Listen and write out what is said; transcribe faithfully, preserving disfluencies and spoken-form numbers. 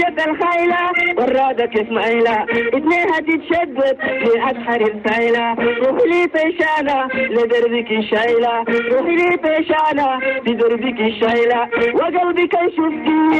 جت الخيلة ورادة كيف مايلة اتنينها تتشدد لأسحر السايلة روحي لي طيشانة لدربك الشايلة روحي لي طيشانة لدربك الشايلة وقلبك يشوف